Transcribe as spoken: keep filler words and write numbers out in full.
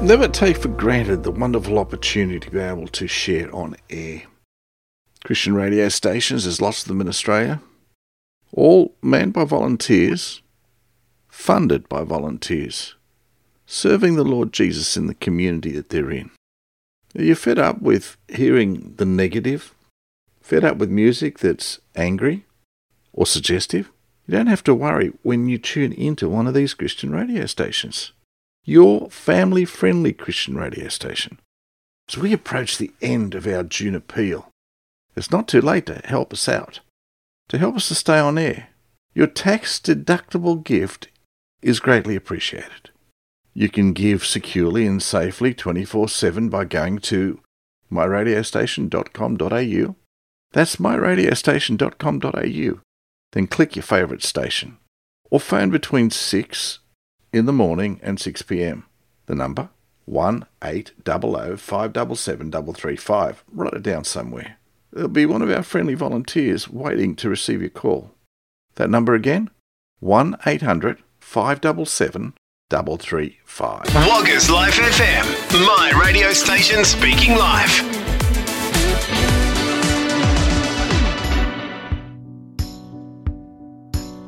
Never take for granted the wonderful opportunity to be able to share on air. Christian radio stations, there's lots of them in Australia, all manned by volunteers, funded by volunteers, serving the Lord Jesus in the community that they're in. Are you fed up with hearing the negative? Fed up with music that's angry or suggestive? You don't have to worry when you tune into one of these Christian radio stations. Your family-friendly Christian radio station. As we approach the end of our June appeal, it's not too late to help us out, to help us to stay on air. Your tax-deductible gift is greatly appreciated. You can give securely and safely twenty-four seven by going to my radio station dot com dot a u. That's my radio station dot com dot a u. Then click your favourite station, or phone between six in the morning and six p m. The number one eight hundred five seven seven three three five. Write it down somewhere. There'll be one of our friendly volunteers waiting to receive your call. That number again, one eight hundred five seven seven three three five. Woggers Life F M, my radio station speaking live.